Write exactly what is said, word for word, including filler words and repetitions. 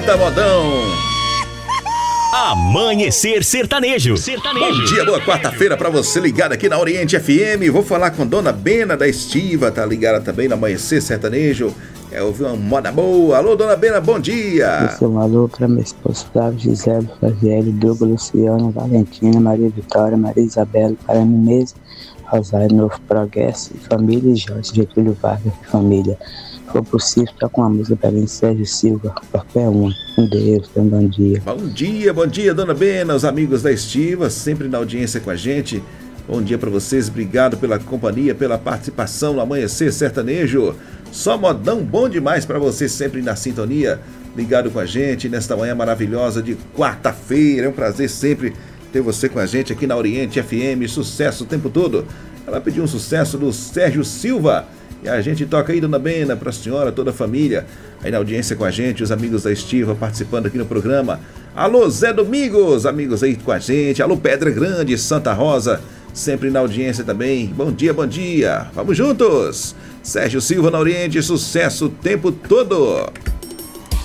Eita, modão! Amanhecer Sertanejo. Sertanejo. Bom dia, boa quarta-feira pra você ligado aqui na Oriente F M. Vou falar com Dona Bena da Estiva, tá ligada também no Amanhecer Sertanejo. É ouvir uma moda boa. Alô, Dona Bena, bom dia. Esse é um alô pra minha esposa Flávio, Gisele, Flaviele, Dugo, Luciana, Valentina, Maria Vitória, Maria Isabela, para mim mesmo, Rosário, Novo Progresso, família e Jorge, Getúlio Vargas, família. Se for possível, tá com uma música para mim, Sérgio Silva, qualquer uma. Um Deus, um bom dia. Bom dia, bom dia, Dona Bena, os amigos da Estiva, sempre na audiência com a gente. Bom dia para vocês, obrigado pela companhia, pela participação no Amanhecer Sertanejo. Só modão bom demais para você, sempre na sintonia, ligado com a gente nesta manhã maravilhosa de quarta-feira. É um prazer sempre ter você com a gente aqui na Oriente F M, sucesso o tempo todo. Ela pediu um sucesso do Sérgio Silva. E a gente toca aí, Dona Bena, pra senhora, toda a família, aí na audiência com a gente, os amigos da Estiva participando aqui no programa. Alô, Zé Domingos, amigos aí com a gente. Alô, Pedra Grande, Santa Rosa, sempre na audiência também. Bom dia, bom dia. Vamos juntos. Sérgio Silva na Oriente, sucesso o tempo todo.